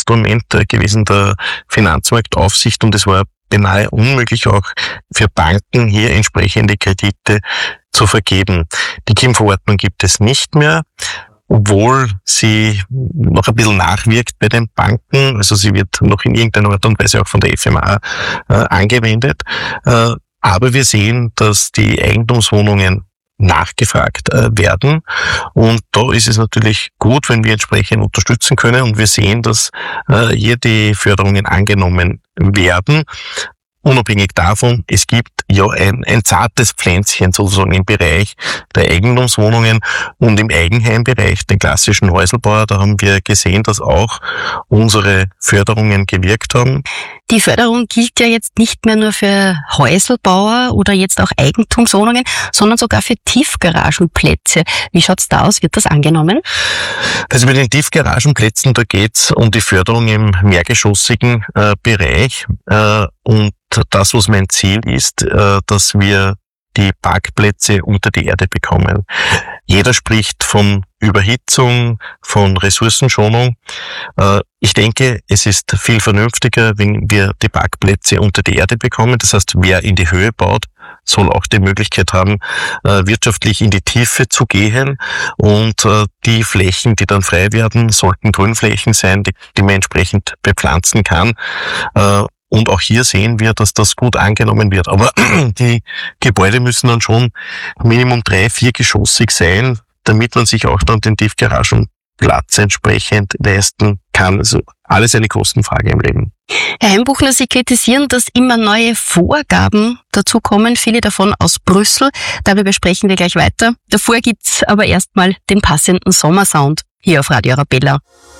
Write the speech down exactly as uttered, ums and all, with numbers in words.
Instrument gewesen der Finanzmarktaufsicht und es war beinahe unmöglich auch für Banken hier entsprechende Kredite zu vergeben. Die K I M-Verordnung gibt es nicht mehr, obwohl sie noch ein bisschen nachwirkt bei den Banken. Also sie wird noch in irgendeiner Art und Weise auch von der F M A äh, angewendet. Äh, aber wir sehen, dass die Eigentumswohnungen nachgefragt äh, werden. Und da ist es natürlich gut, wenn wir entsprechend unterstützen können. Und wir sehen, dass äh, hier die Förderungen angenommen werden. Unabhängig davon, es gibt ja ein, ein zartes Pflänzchen sozusagen im Bereich der Eigentumswohnungen und im Eigenheimbereich, den klassischen Häuselbauer, da haben wir gesehen, dass auch unsere Förderungen gewirkt haben. Die Förderung gilt ja jetzt nicht mehr nur für Häuselbauer oder jetzt auch Eigentumswohnungen, sondern sogar für Tiefgaragenplätze. Wie schaut's da aus? Wird das angenommen? Also bei den Tiefgaragenplätzen, da geht's um die Förderung im mehrgeschossigen äh, Bereich äh, und das, was mein Ziel ist, äh, dass wir die Parkplätze unter die Erde bekommen. Jeder spricht von Überhitzung, von Ressourcenschonung. Äh, ich denke, es ist viel vernünftiger, wenn wir die Parkplätze unter die Erde bekommen. Das heißt, wer in die Höhe baut, soll auch die Möglichkeit haben, äh, wirtschaftlich in die Tiefe zu gehen. Und äh, die Flächen, die dann frei werden, sollten Grünflächen sein, die, die man entsprechend bepflanzen kann. Äh, Und auch hier sehen wir, dass das gut angenommen wird. Aber die Gebäude müssen dann schon Minimum drei-, viergeschossig sein, damit man sich auch dann den Tiefgaragenplatz entsprechend leisten kann. Also alles eine Kostenfrage im Leben. Herr Heimbuchner, Sie kritisieren, dass immer neue Vorgaben dazukommen, viele davon aus Brüssel. Darüber sprechen wir gleich weiter. Davor gibt's aber erstmal den passenden Sommersound hier auf Radio Arabella.